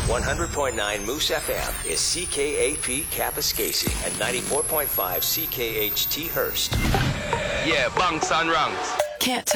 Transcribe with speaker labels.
Speaker 1: 100.9 Moose FM is CKAP Kapuskasing and 94.5 CKHT Hearst.
Speaker 2: Yeah, bunks and ranks.
Speaker 3: Can't